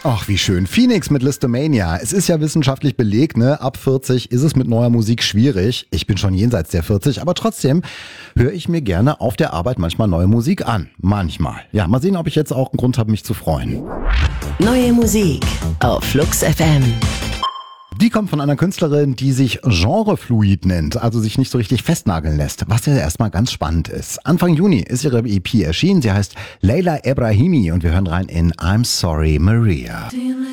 Ach, wie schön. Phoenix mit Listomania. Es ist ja wissenschaftlich belegt, ne? Ab 40 ist es mit neuer Musik schwierig. Ich bin schon jenseits der 40, aber trotzdem höre ich mir gerne auf der Arbeit manchmal neue Musik an. Manchmal. Ja, mal sehen, ob ich jetzt auch einen Grund habe, mich zu freuen. Neue Musik auf Flux FM. Die kommt von einer Künstlerin, die sich genrefluid nennt, also sich nicht so richtig festnageln lässt, was ja erstmal ganz spannend ist. Anfang Juni ist ihre EP erschienen, sie heißt Leila Ebrahimi und wir hören rein in I'm Sorry Maria.